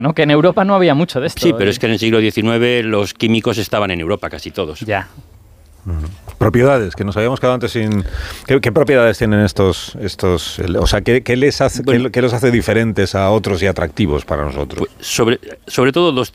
¿no? Que en Europa no había mucho de esto. Sí, pero es que en el siglo XIX los químicos estaban en Europa, casi todos. Ya. Propiedades, que nos habíamos quedado antes sin... ¿Qué propiedades tienen estos o sea, ¿qué les hace, qué los hace diferentes a otros y atractivos para nosotros? Pues sobre todo dos